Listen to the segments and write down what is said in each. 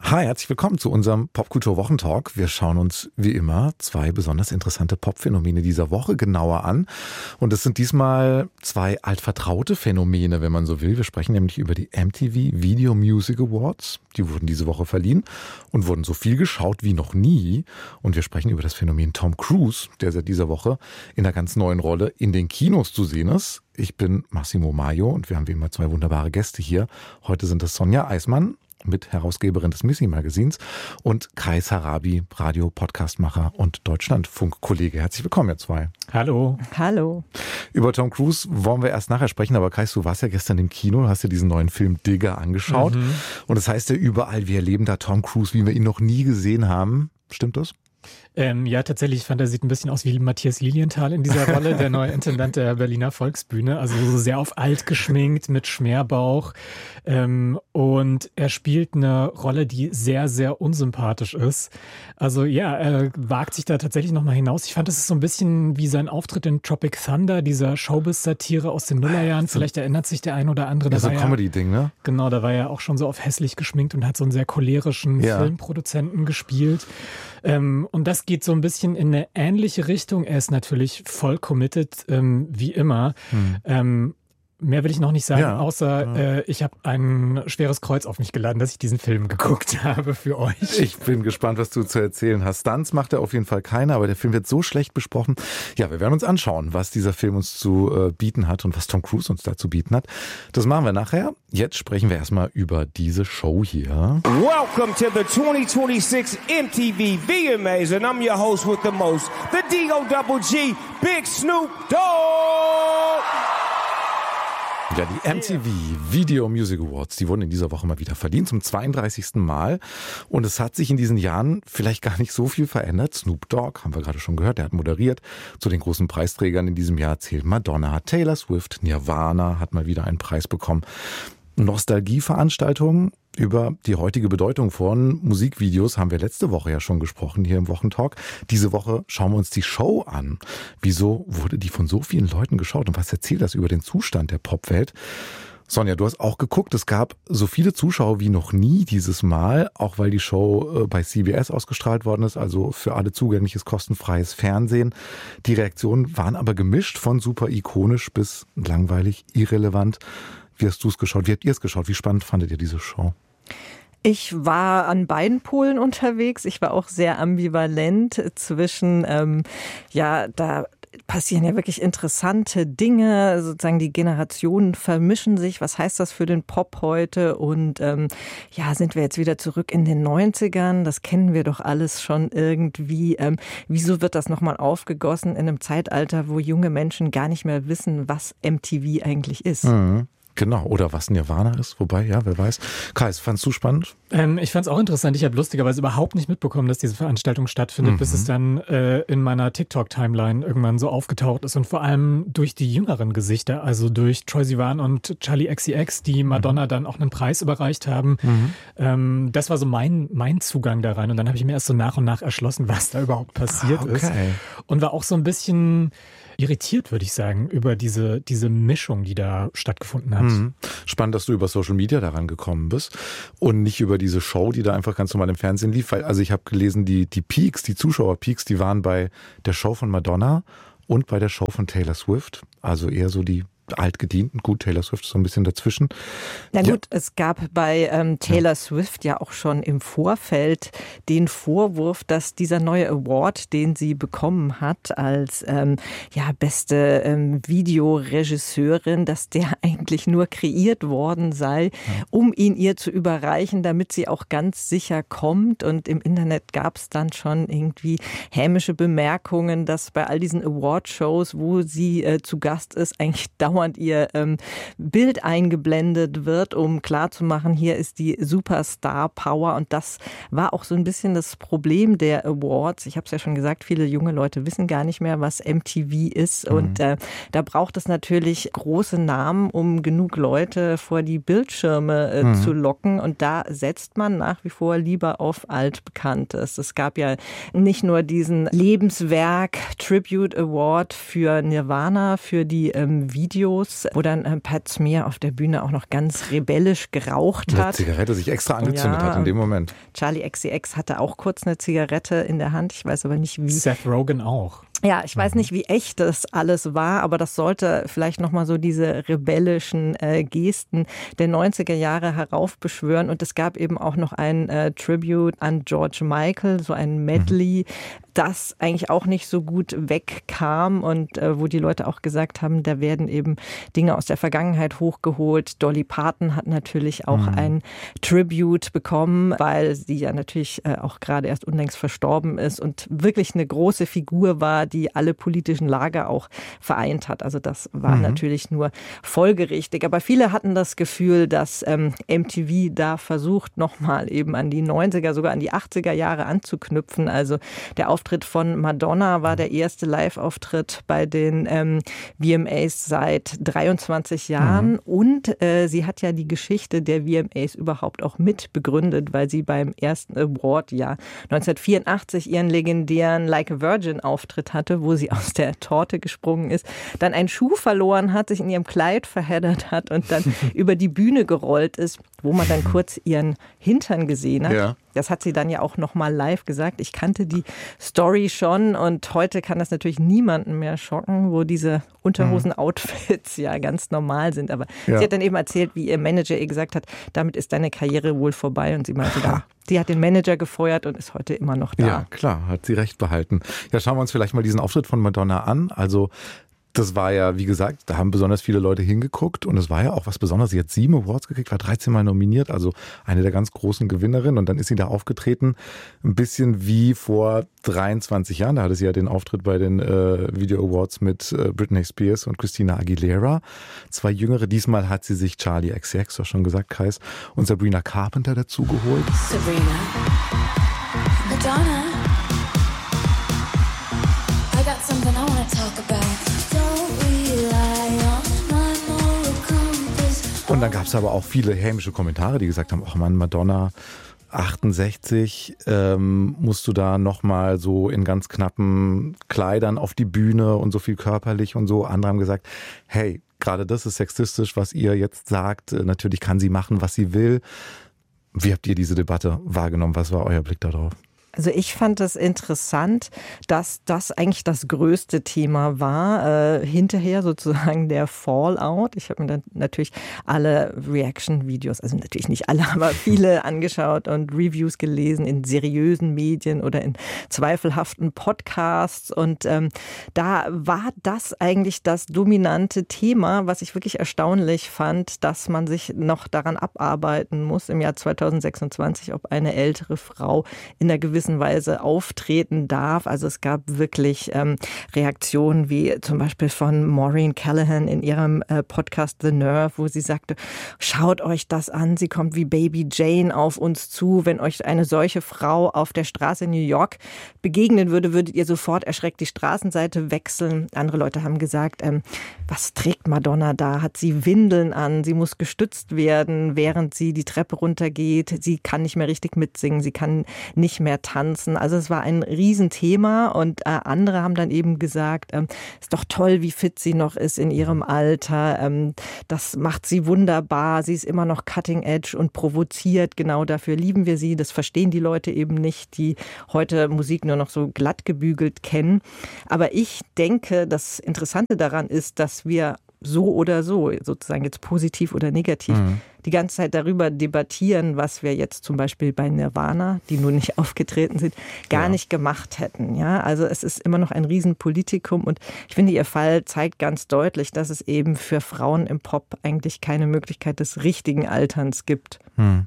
Hi, herzlich willkommen zu unserem Popkultur-Wochentalk. Wir schauen uns wie immer zwei besonders interessante Popphänomene dieser Woche genauer an. Und es sind diesmal zwei altvertraute Phänomene, wenn man so will. Wir sprechen nämlich über die MTV Video Music Awards. Die wurden diese Woche verliehen und wurden so viel geschaut wie noch nie. Und wir sprechen über das Phänomen Tom Cruise, der seit dieser Woche in einer ganz neuen Rolle in den Kinos zu sehen ist. Ich bin Massimo Maio und wir haben wie immer zwei wunderbare Gäste hier. Heute sind es Sonja Eismann, Mitherausgeberin des Missy-Magazins, und Kai Sarabi, Radio-Podcastmacher und Deutschlandfunk-Kollege. Herzlich willkommen, ihr zwei. Hallo. Hallo. Über Tom Cruise wollen wir erst nachher sprechen, aber Kai, du warst ja gestern im Kino, hast dir diesen neuen Film Digger angeschaut. Und das heißt ja überall, wir erleben da Tom Cruise, wie wir ihn noch nie gesehen haben. Stimmt das? Ja, tatsächlich, ich fand, er sieht ein bisschen aus wie Matthias Lilienthal in dieser Rolle, der neue Intendant der Berliner Volksbühne. Also so sehr auf alt geschminkt, mit Schmerbauch. Und er spielt eine Rolle, die sehr, sehr unsympathisch ist. Also ja, er wagt sich da tatsächlich nochmal hinaus. Ich fand, das ist so ein bisschen wie sein Auftritt in Tropic Thunder, dieser Showbiz-Satire aus den Nullerjahren. Vielleicht erinnert sich der ein oder andere. Das ist ein Comedy-Ding, ne? Genau, da war er auch schon so auf hässlich geschminkt und hat so einen sehr cholerischen Filmproduzenten gespielt. Und das geht so ein bisschen in eine ähnliche Richtung. Er ist natürlich voll committed, wie immer. Mehr will ich noch nicht sagen, außer ich habe ein schweres Kreuz auf mich geladen, dass ich diesen Film geguckt habe für euch. Ich bin gespannt, was du zu erzählen hast. Stunts macht er auf jeden Fall keine, aber der Film wird so schlecht besprochen. Ja, wir werden uns anschauen, was dieser Film uns zu bieten hat und was Tom Cruise uns da zu bieten hat. Das machen wir nachher. Jetzt sprechen wir erstmal über diese Show hier. Welcome to the 2026 MTV VMAs and I'm your host with the most, the D-O-double-G, Big Snoop Dogg! Ja, die MTV Video Music Awards, die wurden in dieser Woche mal wieder verliehen, zum 32. Mal. Und es hat sich in diesen Jahren vielleicht gar nicht so viel verändert. Snoop Dogg, haben wir gerade schon gehört, der hat moderiert. Zu den großen Preisträgern in diesem Jahr zählt Madonna, Taylor Swift, Nirvana hat mal wieder einen Preis bekommen. Nostalgieveranstaltungen über die heutige Bedeutung von Musikvideos haben wir letzte Woche ja schon gesprochen hier im Wochentalk. Diese Woche schauen wir uns die Show an. Wieso wurde die von so vielen Leuten geschaut und was erzählt das über den Zustand der Popwelt? Sonja, du hast auch geguckt, es gab so viele Zuschauer wie noch nie dieses Mal, auch weil die Show bei CBS ausgestrahlt worden ist, also für alle zugängliches, kostenfreies Fernsehen. Die Reaktionen waren aber gemischt, von super ikonisch bis langweilig, irrelevant. Wie hast du es geschaut? Wie habt ihr es geschaut? Wie spannend fandet ihr diese Show? Ich war an beiden Polen unterwegs. Ich war auch sehr ambivalent zwischen, da passieren ja wirklich interessante Dinge, sozusagen die Generationen vermischen sich. Was heißt das für den Pop heute? Und sind wir jetzt wieder zurück in den 90ern? Das kennen wir doch alles schon irgendwie. Wieso wird das nochmal aufgegossen in einem Zeitalter, wo junge Menschen gar nicht mehr wissen, was MTV eigentlich ist? Mhm. Genau, oder was Nirvana ist, wobei, ja, wer weiß. Kai, fandst du spannend? Ich fand es auch interessant. Ich habe lustigerweise überhaupt nicht mitbekommen, dass diese Veranstaltung stattfindet, bis es dann in meiner TikTok-Timeline irgendwann so aufgetaucht ist und vor allem durch die jüngeren Gesichter, also durch Troye Sivan und Charli XCX, die Madonna dann auch einen Preis überreicht haben. Das war so mein Zugang da rein und dann habe ich mir erst so nach und nach erschlossen, was da überhaupt passiert ist und war auch so ein bisschen irritiert, würde ich sagen, über diese Mischung, die da stattgefunden hat. Spannend, dass du über Social Media daran gekommen bist und nicht über diese Show, die da einfach ganz normal im Fernsehen lief. Weil, also ich habe gelesen, die Peaks, die Zuschauerpeaks, die waren bei der Show von Madonna und bei der Show von Taylor Swift. Also eher so die altgedienten. Gut, Taylor Swift ist so ein bisschen dazwischen. Na gut, es gab bei Taylor Swift ja auch schon im Vorfeld den Vorwurf, dass dieser neue Award, den sie bekommen hat als beste Videoregisseurin, dass der eigentlich nur kreiert worden sei, um ihn ihr zu überreichen, damit sie auch ganz sicher kommt. Und im Internet gab es dann schon irgendwie hämische Bemerkungen, dass bei all diesen Award-Shows, wo sie zu Gast ist, eigentlich dauernd ihr Bild eingeblendet wird, um klarzumachen, hier ist die Superstar-Power. Und das war auch so ein bisschen das Problem der Awards. Ich habe es ja schon gesagt, viele junge Leute wissen gar nicht mehr, was MTV ist. Und da braucht es natürlich große Namen, um genug Leute vor die Bildschirme zu locken. Und da setzt man nach wie vor lieber auf Altbekanntes. Es gab ja nicht nur diesen Lebenswerk Tribute Award für Nirvana, für die Video Videos, wo dann Pat Smear auf der Bühne auch noch ganz rebellisch geraucht hat. Eine Zigarette sich extra angezündet hat in dem Moment. Charlie XCX hatte auch kurz eine Zigarette in der Hand. Ich weiß aber nicht, wie. Seth Rogen auch. Ja, ich weiß nicht, wie echt das alles war, aber das sollte vielleicht nochmal so diese rebellischen Gesten der 90er Jahre heraufbeschwören. Und es gab eben auch noch ein Tribute an George Michael, so ein Medley, das eigentlich auch nicht so gut wegkam und wo die Leute auch gesagt haben, da werden eben Dinge aus der Vergangenheit hochgeholt. Dolly Parton hat natürlich auch ein Tribute bekommen, weil sie ja natürlich auch gerade erst unlängst verstorben ist und wirklich eine große Figur war, die alle politischen Lager auch vereint hat. Also das war natürlich nur folgerichtig. Aber viele hatten das Gefühl, dass MTV da versucht, nochmal eben an die 90er, sogar an die 80er Jahre anzuknüpfen. Also der Auftritt von Madonna war der erste Live-Auftritt bei den VMAs seit 23 Jahren. Und sie hat ja die Geschichte der VMAs überhaupt auch mit begründet, weil sie beim ersten Award ja 1984 ihren legendären Like a Virgin-Auftritt hatte, wo sie aus der Torte gesprungen ist, dann einen Schuh verloren hat, sich in ihrem Kleid verheddert hat und dann über die Bühne gerollt ist, wo man dann kurz ihren Hintern gesehen hat. Ja. Das hat sie dann ja auch nochmal live gesagt. Ich kannte die Story schon und heute kann das natürlich niemanden mehr schocken, wo diese Unterhosen-Outfits ja ganz normal sind. Aber sie hat dann eben erzählt, wie ihr Manager ihr gesagt hat, damit ist deine Karriere wohl vorbei. Und sie meinte dann, sie hat den Manager gefeuert und ist heute immer noch da. Ja, klar, hat sie recht behalten. Ja, schauen wir uns vielleicht mal diesen Auftritt von Madonna an. Also das war ja, wie gesagt, da haben besonders viele Leute hingeguckt und es war ja auch was Besonderes. Sie hat 7 Awards gekriegt, war 13 Mal nominiert, also eine der ganz großen Gewinnerinnen und dann ist sie da aufgetreten, ein bisschen wie vor 23 Jahren. Da hatte sie ja den Auftritt bei den Video Awards mit Britney Spears und Christina Aguilera. 2 Jüngere, diesmal hat sie sich Charlie XCX, du hast schon gesagt, Kais, und Sabrina Carpenter dazu geholt. Sabrina, Madonna, I got something I want to talk about. Und dann gab es aber auch viele hämische Kommentare, die gesagt haben, ach Mann, Madonna, 68, musst du da nochmal so in ganz knappen Kleidern auf die Bühne und so viel körperlich und so. Andere haben gesagt, hey, gerade das ist sexistisch, was ihr jetzt sagt. Natürlich kann sie machen, was sie will. Wie habt ihr diese Debatte wahrgenommen? Was war euer Blick darauf? Also ich fand es interessant, dass das eigentlich das größte Thema war, hinterher sozusagen der Fallout. Ich habe mir dann natürlich alle Reaction-Videos, also natürlich nicht alle, aber viele angeschaut und Reviews gelesen in seriösen Medien oder in zweifelhaften Podcasts. Und da war das eigentlich das dominante Thema, was ich wirklich erstaunlich fand, dass man sich noch daran abarbeiten muss im Jahr 2026, ob eine ältere Frau in einer gewissen Weise auftreten darf. Also es gab wirklich Reaktionen wie zum Beispiel von Maureen Callahan in ihrem Podcast The Nerve, wo sie sagte, schaut euch das an, sie kommt wie Baby Jane auf uns zu. Wenn euch eine solche Frau auf der Straße in New York begegnen würde, würdet ihr sofort erschreckt die Straßenseite wechseln. Andere Leute haben gesagt, was trägt Madonna da? Hat sie Windeln an? Sie muss gestützt werden, während sie die Treppe runtergeht. Sie kann nicht mehr richtig mitsingen, sie kann nicht mehr tanzen. Also es war ein Riesenthema und andere haben dann eben gesagt, ist doch toll, wie fit sie noch ist in ihrem Alter. Das macht sie wunderbar. Sie ist immer noch cutting edge und provoziert. Genau dafür lieben wir sie. Das verstehen die Leute eben nicht, die heute Musik nur noch so glatt gebügelt kennen. Aber ich denke, das Interessante daran ist, dass wir so oder so, sozusagen jetzt positiv oder negativ, die ganze Zeit darüber debattieren, was wir jetzt zum Beispiel bei Nirvana, die nun nicht aufgetreten sind, gar nicht gemacht hätten. Ja, also es ist immer noch ein Riesenpolitikum und ich finde, ihr Fall zeigt ganz deutlich, dass es eben für Frauen im Pop eigentlich keine Möglichkeit des richtigen Alterns gibt.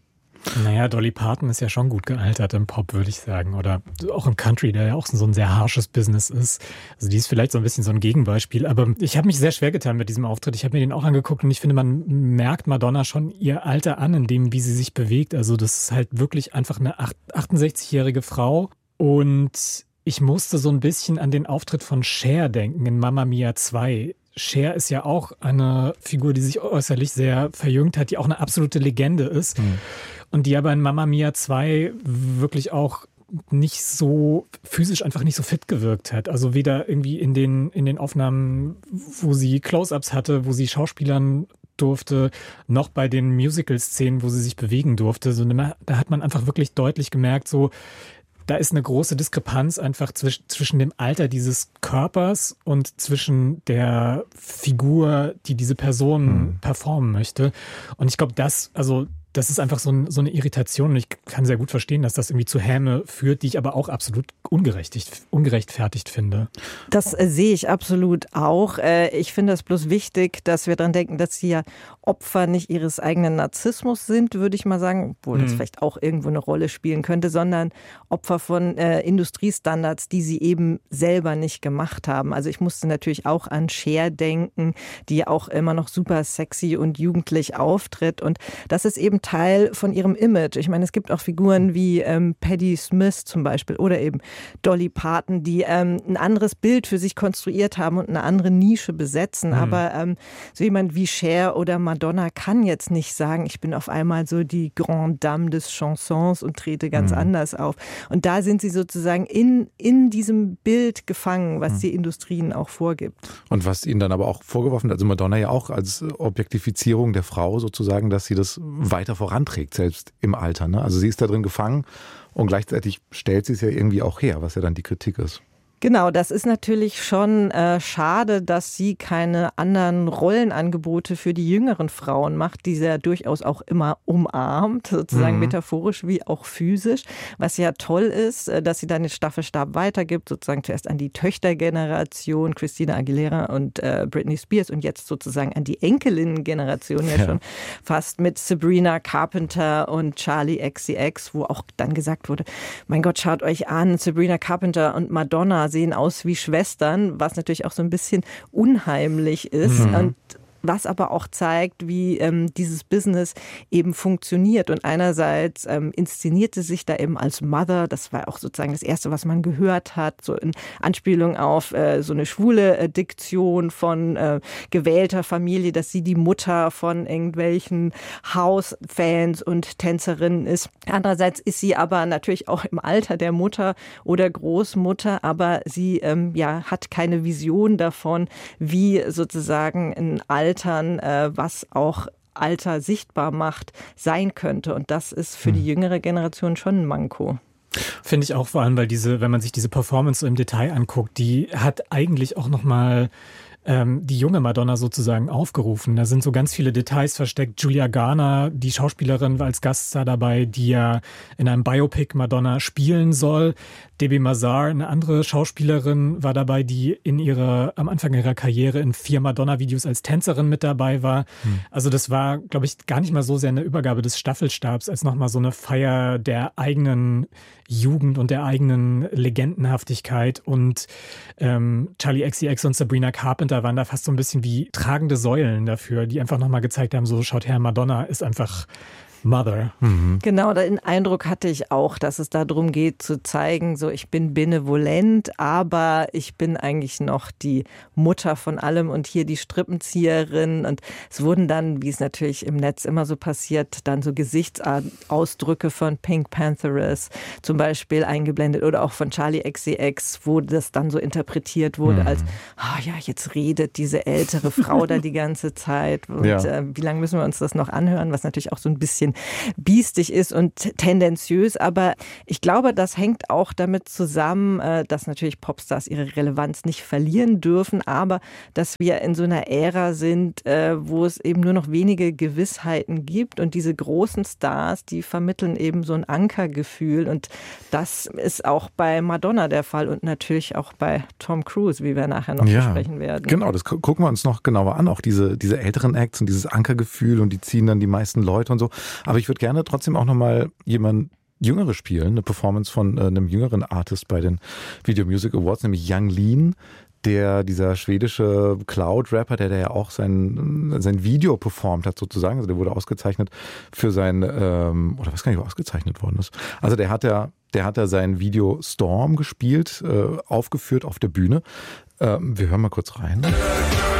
Naja, Dolly Parton ist ja schon gut gealtert im Pop, würde ich sagen. Oder auch im Country, der ja auch so ein sehr harsches Business ist. Also die ist vielleicht so ein bisschen so ein Gegenbeispiel. Aber ich habe mich sehr schwer getan mit diesem Auftritt. Ich habe mir den auch angeguckt und ich finde, man merkt Madonna schon ihr Alter an, in dem, wie sie sich bewegt. Also das ist halt wirklich einfach eine 68-jährige Frau. Und ich musste so ein bisschen an den Auftritt von Cher denken in Mamma Mia 2. Cher ist ja auch eine Figur, die sich äußerlich sehr verjüngt hat, die auch eine absolute Legende ist. Und die aber in Mamma Mia 2 wirklich auch nicht so physisch einfach nicht so fit gewirkt hat. Also weder irgendwie in den Aufnahmen, wo sie Close-ups hatte, wo sie Schauspielern durfte, noch bei den Musical-Szenen, wo sie sich bewegen durfte. So, da hat man einfach wirklich deutlich gemerkt, so, da ist eine große Diskrepanz einfach zwischen dem Alter dieses Körpers und zwischen der Figur, die diese Person performen möchte. Und ich glaube, das ist einfach so eine Irritation. Und ich kann sehr gut verstehen, dass das irgendwie zu Häme führt, die ich aber auch absolut ungerechtfertigt finde. Das sehe ich absolut auch. Ich finde es bloß wichtig, dass wir daran denken, dass sie ja Opfer nicht ihres eigenen Narzissmus sind, würde ich mal sagen, obwohl das vielleicht auch irgendwo eine Rolle spielen könnte, sondern Opfer von Industriestandards, die sie eben selber nicht gemacht haben. Also ich musste natürlich auch an Cher denken, die auch immer noch super sexy und jugendlich auftritt. Und das ist eben Teil von ihrem Image. Ich meine, es gibt auch Figuren wie Patti Smith zum Beispiel oder eben Dolly Parton, die ein anderes Bild für sich konstruiert haben und eine andere Nische besetzen. Aber so jemand wie Cher oder Madonna kann jetzt nicht sagen, ich bin auf einmal so die Grande Dame des Chansons und trete ganz anders auf. Und da sind sie sozusagen in diesem Bild gefangen, was die Industrie ihnen auch vorgibt. Und was ihnen dann aber auch vorgeworfen, also Madonna ja auch als Objektifizierung der Frau sozusagen, dass sie das weiter voranträgt, selbst im Alter. Ne? Also sie ist da drin gefangen und gleichzeitig stellt sie es ja irgendwie auch her, was ja dann die Kritik ist. Genau, das ist natürlich schon schade, dass sie keine anderen Rollenangebote für die jüngeren Frauen macht, die sie ja durchaus auch immer umarmt, sozusagen metaphorisch wie auch physisch. Was ja toll ist, dass sie dann den Staffelstab weitergibt, sozusagen zuerst an die Töchtergeneration, Christina Aguilera und Britney Spears und jetzt sozusagen an die Enkelinnen-Generation schon fast mit Sabrina Carpenter und Charli XCX, wo auch dann gesagt wurde, mein Gott, schaut euch an, Sabrina Carpenter und Madonna sehen aus wie Schwestern, was natürlich auch so ein bisschen unheimlich ist. Und was aber auch zeigt, wie dieses Business eben funktioniert. Und einerseits inszenierte sich da eben als Mother, das war auch sozusagen das Erste, was man gehört hat, so in Anspielung auf so eine schwule Diktion von gewählter Familie, dass sie die Mutter von irgendwelchen House-Fans und Tänzerinnen ist. Andererseits ist sie aber natürlich auch im Alter der Mutter oder Großmutter, aber sie hat keine Vision davon, wie sozusagen ein Altern, was auch Alter sichtbar macht, sein könnte. Und das ist für die jüngere Generation schon ein Manko. Finde ich auch, vor allem, weil wenn man sich diese Performance so im Detail anguckt, die hat eigentlich auch nochmal die junge Madonna sozusagen aufgerufen. Da sind so ganz viele Details versteckt. Julia Garner, die Schauspielerin, war als Gaststar dabei, die ja in einem Biopic Madonna spielen soll. Debbie Mazar, eine andere Schauspielerin, war dabei, die am Anfang ihrer Karriere in 4 Madonna-Videos als Tänzerin mit dabei war. Also das war, glaube ich, gar nicht mal so sehr eine Übergabe des Staffelstabs, als nochmal so eine Feier der eigenen Jugend und der eigenen Legendenhaftigkeit. Und Charli XCX und Sabrina Carpenter waren da fast so ein bisschen wie tragende Säulen dafür, die einfach nochmal gezeigt haben, so schaut her, Madonna ist einfach Mother. Genau, den Eindruck hatte ich auch, dass es darum geht zu zeigen, so ich bin benevolent, aber ich bin eigentlich noch die Mutter von allem und hier die Strippenzieherin. Und es wurden dann, wie es natürlich im Netz immer so passiert, dann so Gesichtsausdrücke von Pink Pantheress zum Beispiel eingeblendet oder auch von Charli XCX, wo das dann so interpretiert wurde als, jetzt redet diese ältere Frau da die ganze Zeit und wie lange müssen wir uns das noch anhören, was natürlich auch so ein bisschen biestig ist und tendenziös, aber ich glaube, das hängt auch damit zusammen, dass natürlich Popstars ihre Relevanz nicht verlieren dürfen, aber dass wir in so einer Ära sind, wo es eben nur noch wenige Gewissheiten gibt und diese großen Stars, die vermitteln eben so ein Ankergefühl und das ist auch bei Madonna der Fall und natürlich auch bei Tom Cruise, wie wir nachher noch besprechen werden. Genau, das gucken wir uns noch genauer an, auch diese älteren Acts und dieses Ankergefühl und die ziehen dann die meisten Leute und so. Aber ich würde gerne trotzdem auch nochmal jemanden Jüngere spielen, eine Performance von einem jüngeren Artist bei den Video Music Awards, nämlich Yung Lean, dieser schwedische Cloud-Rapper, der ja auch sein Video performt hat sozusagen. Also der wurde ausgezeichnet für sein, oder weiß gar nicht, wo ausgezeichnet worden ist. Also der hat da sein Video Storm gespielt, aufgeführt auf der Bühne. Wir hören mal kurz rein.